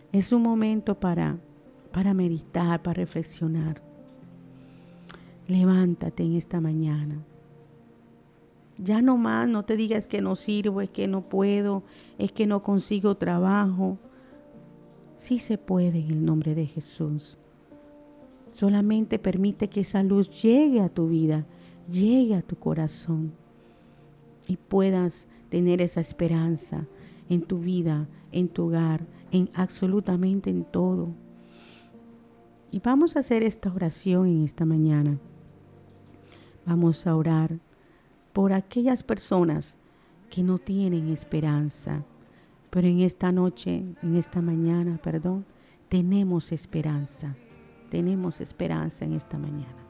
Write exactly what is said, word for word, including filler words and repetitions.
Es un momento para, para meditar, para reflexionar. Levántate en esta mañana. Ya no más, no te digas que no sirvo, es que no puedo, es que no consigo trabajo. Sí se puede en el nombre de Jesús. Solamente permite que esa luz llegue a tu vida, llegue a tu corazón y puedas tener esa esperanza en tu vida, en tu hogar, en absolutamente en todo. Y vamos a hacer esta oración en esta mañana. Vamos a orar por aquellas personas que no tienen esperanza, pero en esta noche, en esta mañana, perdón, tenemos esperanza. Tenemos esperanza en esta mañana.